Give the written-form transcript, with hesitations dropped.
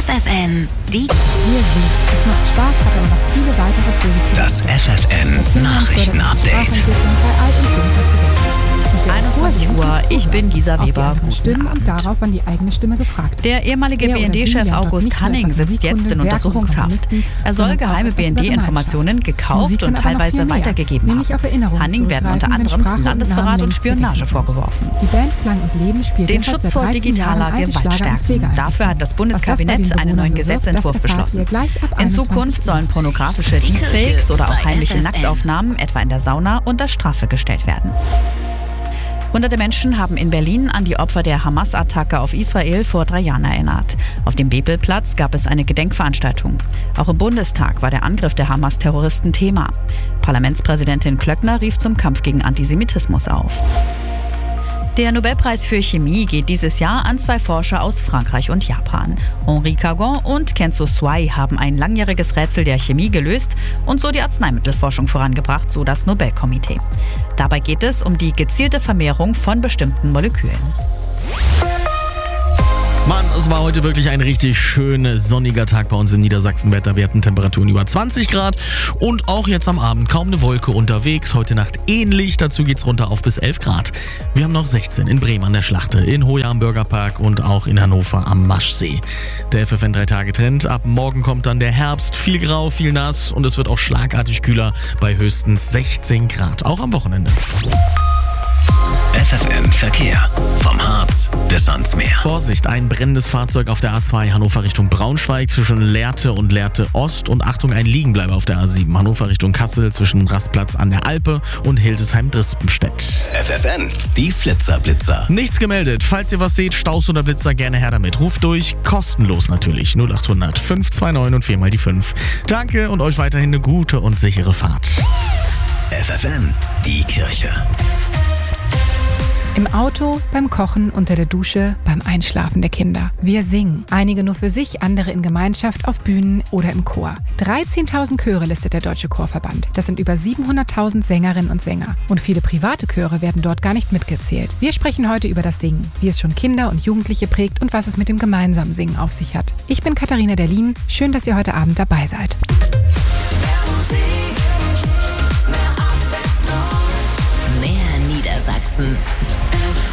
FFN, die... Es macht Spaß, hat aber noch viele weitere positive... Das FFN Nachrichtenupdate. 21 Uhr, ich bin Gisa Weber. Stimmen und darauf, wann die eigene Stimme gefragt ist. Der ehemalige BND-Chef August Hanning sitzt jetzt in Untersuchungshaft. Er soll geheime BND-Informationen gekauft und teilweise weitergegeben haben. Hanning werden unter anderem Landesverrat und Spionage vorgeworfen. Die Band Klang und Leben spielt den Schutz vor digitaler Gewalt stärken. Dafür hat das Bundeskabinett einen neuen Gesetzentwurf beschlossen. In Zukunft sollen pornografische Deepfakes oder auch heimliche Nacktaufnahmen, etwa in der Sauna, unter Strafe gestellt werden. Hunderte Menschen haben in Berlin an die Opfer der Hamas-Attacke auf Israel vor 3 Jahren erinnert. Auf dem Bebelplatz gab es eine Gedenkveranstaltung. Auch im Bundestag war der Angriff der Hamas-Terroristen Thema. Parlamentspräsidentin Klöckner rief zum Kampf gegen Antisemitismus auf. Der Nobelpreis für Chemie geht dieses Jahr an 2 Forscher aus Frankreich und Japan. Henri Cagon und Kenzo Swai haben ein langjähriges Rätsel der Chemie gelöst und so die Arzneimittelforschung vorangebracht, so das Nobelkomitee. Dabei geht es um die gezielte Vermehrung von bestimmten Molekülen. Mann, es war heute wirklich ein richtig schöner sonniger Tag bei uns in Niedersachsen. Wir hatten Temperaturen über 20 Grad und auch jetzt am Abend kaum eine Wolke unterwegs. Heute Nacht ähnlich, dazu geht's runter auf bis 11 Grad. Wir haben noch 16 in Bremen an der Schlachte, in Hoya am Bürgerpark und auch in Hannover am Maschsee. Der FFN 3-Tage-Trend. Ab morgen kommt dann der Herbst. Viel grau, viel nass und es wird auch schlagartig kühler bei höchstens 16 Grad, auch am Wochenende. FFN Verkehr. Vom Harz bis ans Meer. Vorsicht, ein brennendes Fahrzeug auf der A2 Hannover Richtung Braunschweig zwischen Lehrte und Lehrte Ost und Achtung, ein Liegenbleiber auf der A7 Hannover Richtung Kassel zwischen Rastplatz an der Alpe und Hildesheim-Drispenstedt. FFN, die Flitzer-Blitzer. Nichts gemeldet. Falls ihr was seht, Staus oder Blitzer, gerne her damit. Ruft durch, kostenlos natürlich. 0800 529 und 4 mal die 5. Danke und euch weiterhin eine gute und sichere Fahrt. FFN, die Kirche. Im Auto, beim Kochen, unter der Dusche, beim Einschlafen der Kinder. Wir singen. Einige nur für sich, andere in Gemeinschaft, auf Bühnen oder im Chor. 13.000 Chöre listet der Deutsche Chorverband. Das sind über 700.000 Sängerinnen und Sänger. Und viele private Chöre werden dort gar nicht mitgezählt. Wir sprechen heute über das Singen, wie es schon Kinder und Jugendliche prägt und was es mit dem gemeinsamen Singen auf sich hat. Ich bin Katharina Derlin. Schön, dass ihr heute Abend dabei seid. Mehr Musik, mehr Abwechslung, mehr Niedersachsen.